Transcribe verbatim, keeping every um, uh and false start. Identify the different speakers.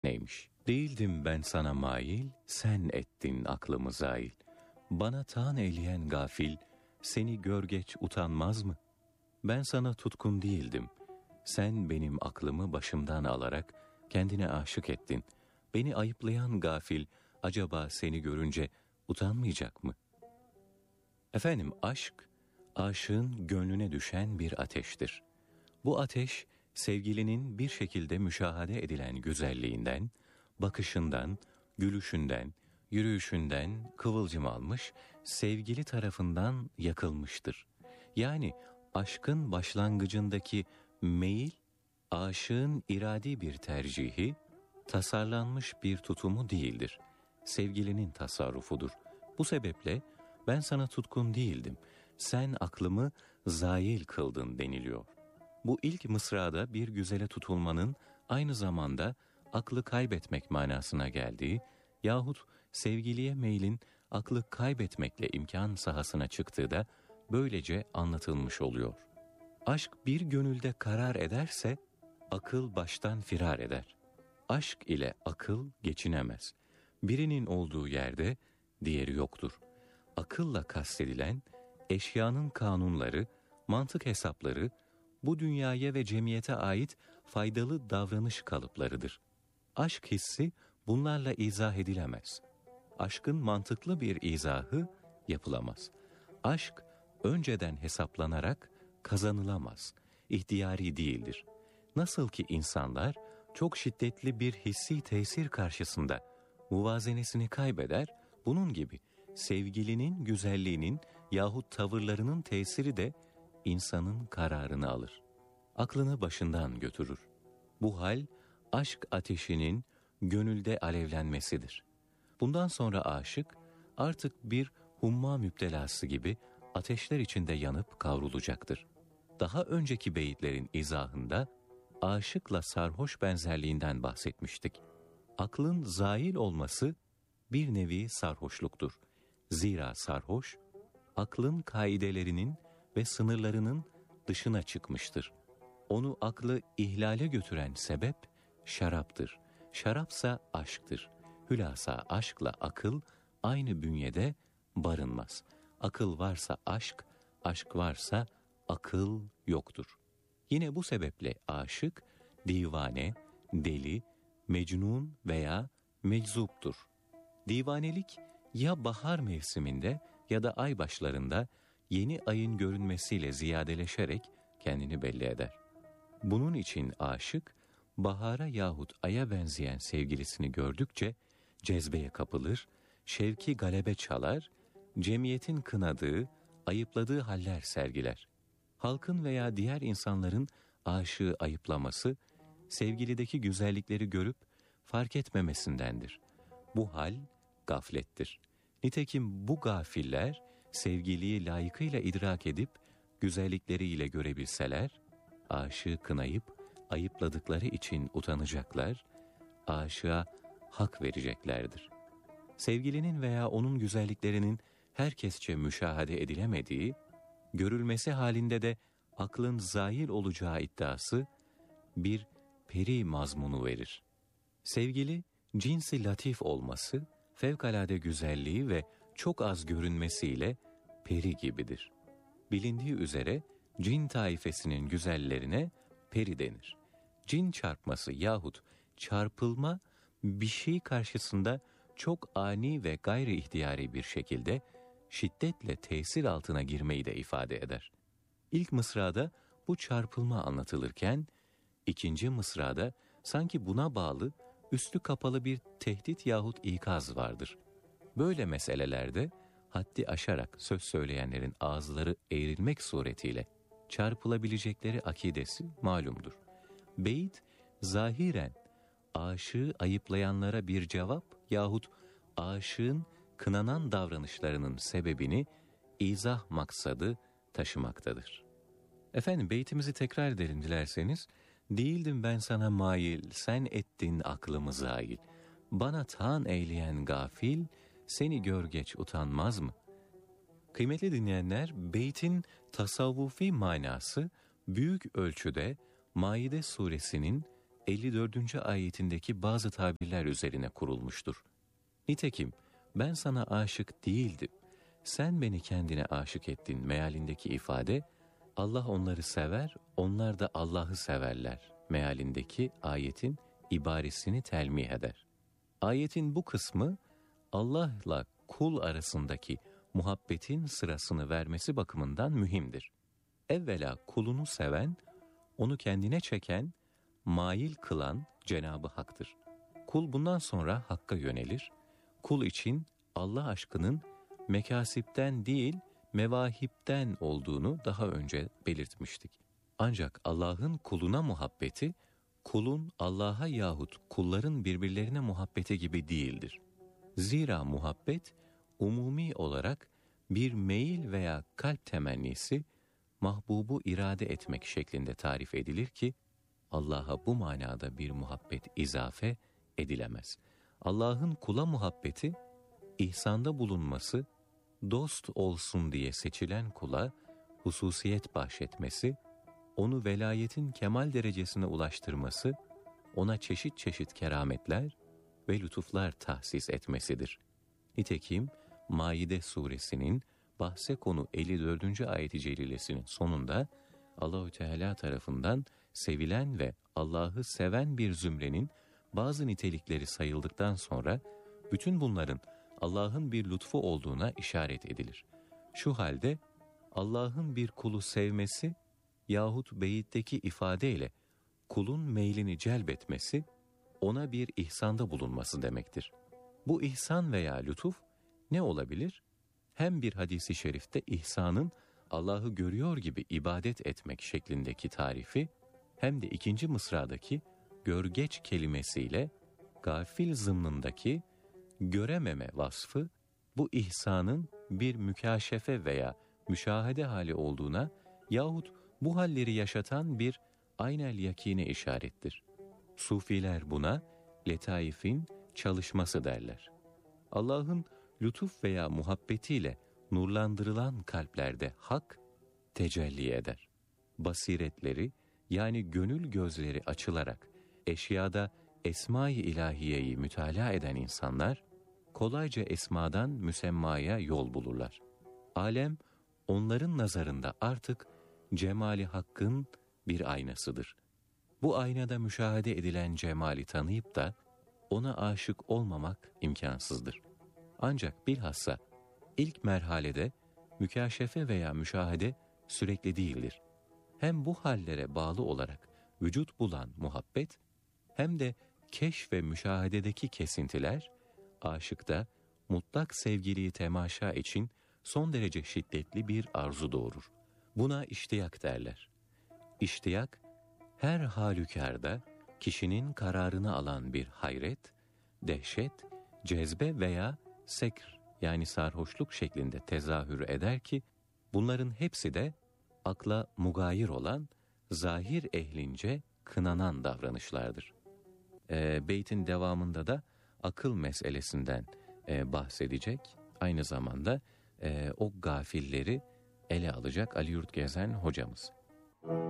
Speaker 1: Neymiş? Değildim ben sana mail, sen ettin aklımı zail. Bana taan eyleyen gafil, seni gör geç utanmaz mı? Ben sana tutkun değildim. Sen benim aklımı başımdan alarak kendine aşık ettin. Beni ayıplayan gafil, acaba seni görünce utanmayacak mı? Efendim, aşk, aşığın gönlüne düşen bir ateştir. Bu ateş, sevgilinin bir şekilde müşahede edilen güzelliğinden, bakışından, gülüşünden, yürüyüşünden kıvılcım almış, sevgili tarafından yakılmıştır. Yani aşkın başlangıcındaki meyil, aşığın iradi bir tercihi, tasarlanmış bir tutumu değildir. Sevgilinin tasarrufudur. Bu sebeple ben sana tutkun değildim, sen aklımı zail kıldın deniliyor. Bu ilk mısrada bir güzele tutulmanın aynı zamanda aklı kaybetmek manasına geldiği yahut sevgiliye meylin aklı kaybetmekle imkan sahasına çıktığı da böylece anlatılmış oluyor. Aşk bir gönülde karar ederse akıl baştan firar eder. Aşk ile akıl geçinemez. Birinin olduğu yerde diğeri yoktur. Akılla kastedilen eşyanın kanunları, mantık hesapları, bu dünyaya ve cemiyete ait faydalı davranış kalıplarıdır. Aşk hissi bunlarla izah edilemez. Aşkın mantıklı bir izahı yapılamaz. Aşk önceden hesaplanarak kazanılamaz, ihtiyari değildir. Nasıl ki insanlar çok şiddetli bir hissi tesir karşısında muvazenesini kaybeder, bunun gibi sevgilinin güzelliğinin yahut tavırlarının tesiri de insanın kararını alır. Aklını başından götürür. Bu hal aşk ateşinin gönülde alevlenmesidir. Bundan sonra aşık artık bir humma müptelası gibi ateşler içinde yanıp kavrulacaktır. Daha önceki beyitlerin izahında aşıkla sarhoş benzerliğinden bahsetmiştik. Aklın zail olması bir nevi sarhoşluktur. Zira sarhoş, aklın kaidelerinin ve sınırlarının dışına çıkmıştır. Onu aklı ihlale götüren sebep şaraptır. Şarapsa aşktır. Hülasa aşkla akıl aynı bünyede barınmaz. Akıl varsa aşk, aşk varsa akıl yoktur. Yine bu sebeple aşık, divane, deli, mecnun veya meczuptur. Divanelik ya bahar mevsiminde ya da ay başlarında yeni ayın görünmesiyle ziyadeleşerek kendini belli eder. Bunun için aşık, bahara yahut aya benzeyen sevgilisini gördükçe cezbeye kapılır, şevki galebe çalar, cemiyetin kınadığı, ayıpladığı haller sergiler. Halkın veya diğer insanların aşığı ayıplaması, sevgilideki güzellikleri görüp fark etmemesindendir. Bu hal gaflettir. Nitekim bu gafiller, sevgiliyi layıkıyla idrak edip, güzellikleriyle görebilseler, aşığı kınayıp, ayıpladıkları için utanacaklar, aşığa hak vereceklerdir. Sevgilinin veya onun güzelliklerinin herkesçe müşahede edilemediği, görülmesi halinde de aklın zail olacağı iddiası bir peri mazmunu verir. Sevgili, cinsi latif olması, fevkalade güzelliği ve çok az görünmesiyle peri gibidir. Bilindiği üzere cin taifesinin güzellerine peri denir. Cin çarpması yahut çarpılma bir şey karşısında çok ani ve gayri ihtiyari bir şekilde şiddetle tesir altına girmeyi de ifade eder. İlk mısrada bu çarpılma anlatılırken, ikinci mısrada sanki buna bağlı üstü kapalı bir tehdit yahut ikaz vardır. Böyle meselelerde haddi aşarak söz söyleyenlerin ağızları eğrilmek suretiyle çarpılabilecekleri akidesi malumdur. Beyit, zahiren aşığı ayıplayanlara bir cevap yahut aşığın kınanan davranışlarının sebebini izah maksadı taşımaktadır. Efendim, beytimizi tekrar edelim dilerseniz. Değildim ben sana mail, sen ettin aklımı zail. Bana taan eyleyen gafil, seni gör geç utanmaz mı? Kıymetli dinleyenler, beytin tasavvufi manası büyük ölçüde Maide suresinin elli dördüncü ayetindeki bazı tabirler üzerine kurulmuştur. Nitekim ben sana aşık değildim, sen beni kendine aşık ettin mealindeki ifade, Allah onları sever, onlar da Allah'ı severler mealindeki ayetin ibaresini telmih eder. Ayetin bu kısmı Allah'la kul arasındaki muhabbetin sırasını vermesi bakımından mühimdir. Evvela kulunu seven, onu kendine çeken, mail kılan Cenab-ı Hak'tır. Kul bundan sonra Hakk'a yönelir. Kul için Allah aşkının mekasipten değil, mevahipten olduğunu daha önce belirtmiştik. Ancak Allah'ın kuluna muhabbeti, kulun Allah'a yahut kulların birbirlerine muhabbeti gibi değildir. Zira muhabbet, umumi olarak bir meyil veya kalp temennisi, mahbubu irade etmek şeklinde tarif edilir ki, Allah'a bu manada bir muhabbet izafe edilemez. Allah'ın kula muhabbeti, ihsanda bulunması, dost olsun diye seçilen kula hususiyet bahşetmesi, onu velayetin kemal derecesine ulaştırması, ona çeşit çeşit kerametler ve lütuflar tahsis etmesidir. Nitekim Maide suresinin bahse konu elli dördüncü ayet-i celilesinin sonunda Allahü Teala tarafından sevilen ve Allah'ı seven bir zümrenin bazı nitelikleri sayıldıktan sonra bütün bunların Allah'ın bir lütfu olduğuna işaret edilir. Şu halde Allah'ın bir kulu sevmesi yahut beyitteki ifadeyle kulun meylini celbetmesi, ona bir ihsanda bulunması demektir. Bu ihsan veya lütuf ne olabilir? Hem bir hadisi şerifte ihsanın Allah'ı görüyor gibi ibadet etmek şeklindeki tarifi, hem de ikinci mısradaki görgeç kelimesiyle gafil zımnındaki görememe vasfı, bu ihsanın bir mükaşefe veya müşahede hali olduğuna yahut bu halleri yaşatan bir aynel yakine işarettir. Sufiler buna letaifin çalışması derler. Allah'ın lütuf veya muhabbetiyle nurlandırılan kalplerde hak tecelli eder. Basiretleri yani gönül gözleri açılarak eşyada esma-i ilahiyeyi mütalaa eden insanlar kolayca esmadan müsemmaya yol bulurlar. Alem onların nazarında artık cemali hakkın bir aynasıdır. Bu aynada müşahede edilen cemali tanıyıp da ona aşık olmamak imkansızdır. Ancak bilhassa ilk merhalede mükaşefe veya müşahede sürekli değildir. Hem bu hallere bağlı olarak vücut bulan muhabbet, hem de keşf ve müşahededeki kesintiler, aşıkta mutlak sevgiliyi temaşa için son derece şiddetli bir arzu doğurur. Buna iştiyak derler. İştiyak, her halükarda kişinin kararını alan bir hayret, dehşet, cezbe veya sekr yani sarhoşluk şeklinde tezahür eder ki, bunların hepsi de akla mugayir olan, zahir ehlince kınanan davranışlardır. E, beytin devamında da akıl meselesinden e, bahsedecek, aynı zamanda e, o gafilleri ele alacak Ali Yurt Gezen hocamız.